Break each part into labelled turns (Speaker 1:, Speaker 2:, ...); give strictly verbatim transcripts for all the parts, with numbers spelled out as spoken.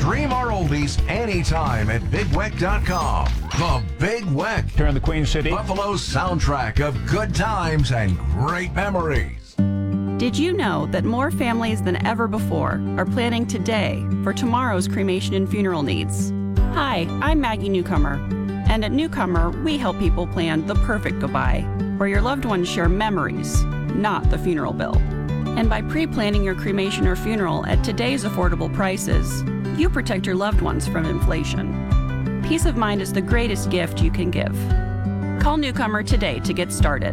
Speaker 1: Stream our oldies anytime at big weck dot com. The Big Weck.
Speaker 2: Here in the Queen City.
Speaker 1: Buffalo's soundtrack of good times and great memories.
Speaker 3: Did you know that more families than ever before are planning today for tomorrow's cremation and funeral needs? Hi, I'm Maggie Newcomer, and at Newcomer, we help people plan the perfect goodbye, where your loved ones share memories, not the funeral bill. And by pre-planning your cremation or funeral at today's affordable prices, you protect your loved ones from inflation. Peace of mind is the greatest gift you can give. Call Newcomer today to get started.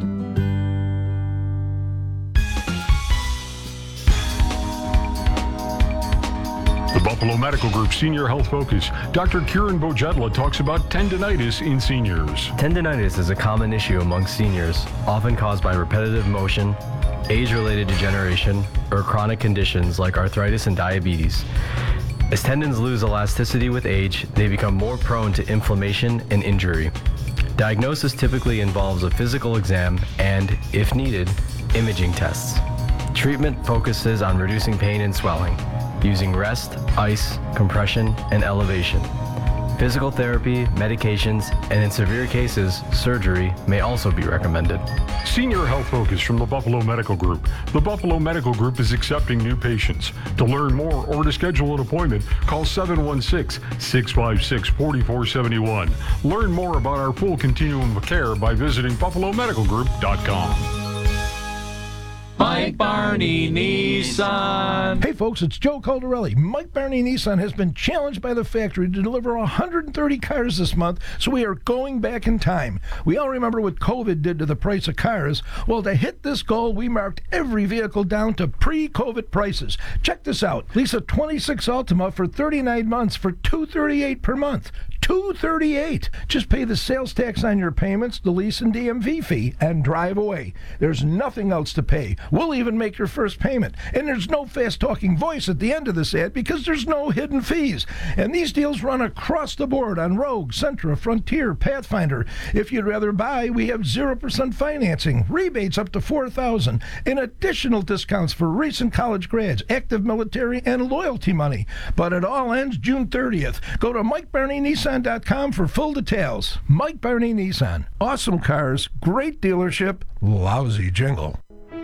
Speaker 4: The Buffalo Medical Group Senior Health Focus. Doctor Kieran Bojedla talks about tendinitis in seniors.
Speaker 5: Tendinitis is a common issue among seniors, often caused by repetitive motion, age-related degeneration, or chronic conditions like arthritis and diabetes. As tendons lose elasticity with age, they become more prone to inflammation and injury. Diagnosis typically involves a physical exam and, if needed, imaging tests. Treatment focuses on reducing pain and swelling, using rest, ice, compression, and elevation. Physical therapy, medications, and in severe cases, surgery may also be recommended.
Speaker 4: Senior Health Focus from the Buffalo Medical Group. The Buffalo Medical Group is accepting new patients. To learn more or to schedule an appointment, call seven one six, six five six, four four seven one. Learn more about our full continuum of care by visiting buffalo medical group dot com.
Speaker 6: Mike Barney Nissan.
Speaker 7: Hey folks, it's Joe Caldarelli. Mike Barney Nissan has been challenged by the factory to deliver one hundred thirty cars this month, so we are going back in time. We all remember what COVID did to the price of cars. Well, to hit this goal, we marked every vehicle down to pre-COVID prices. Check this out. Lease a twenty-six Altima for thirty-nine months for two hundred thirty-eight dollars per month. two hundred thirty-eight dollars. Just pay the sales tax on your payments, the lease and D M V fee, and drive away. There's nothing else to pay. We'll even make your first payment. And there's no fast-talking voice at the end of this ad because there's no hidden fees. And these deals run across the board on Rogue, Sentra, Frontier, Pathfinder. If you'd rather buy, we have zero percent financing, rebates up to four thousand dollars, and additional discounts for recent college grads, active military, and loyalty money. But it all ends June thirtieth. Go to Mike Barney Nissan dot com for full details. Mike Barney Nissan. Awesome cars, great dealership, lousy jingle.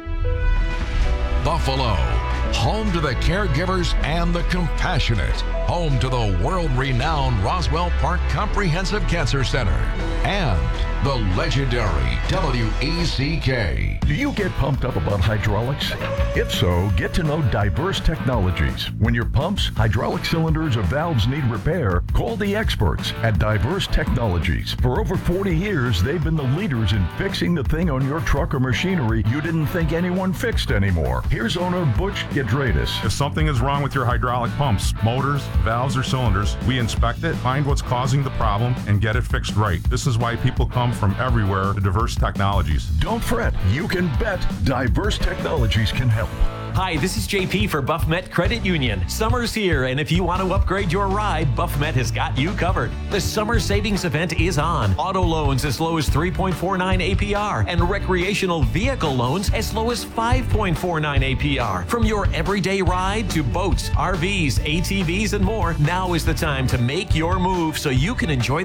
Speaker 1: Buffalo, home to the caregivers and the compassionate, home to the world-renowned Roswell Park Comprehensive Cancer Center, and the legendary W E C K.
Speaker 8: Do you get pumped up about hydraulics? If so, get to know Diverse Technologies. When your pumps, hydraulic cylinders, or valves need repair, call the experts at Diverse Technologies. For over forty years, they've been the leaders in fixing the thing on your truck or machinery you didn't think anyone fixed anymore. Here's owner Butch Gedradis.
Speaker 9: If something is wrong with your hydraulic pumps, motors, valves, or cylinders, we inspect it, find what's causing the problem, and get it fixed right. This is why people come from everywhere to Diverse Technologies.
Speaker 8: Don't fret. You can bet Diverse Technologies can help.
Speaker 6: Hi, this is J P for BuffMet Credit Union. Summer's here, and if you want to upgrade your ride, BuffMet has got you covered. The summer savings event is on. Auto loans as low as three point four nine A P R and recreational vehicle loans as low as five point four nine A P R. From your everyday ride to boats, R Vs, A T Vs, and more, now is the time to make your move so you can enjoy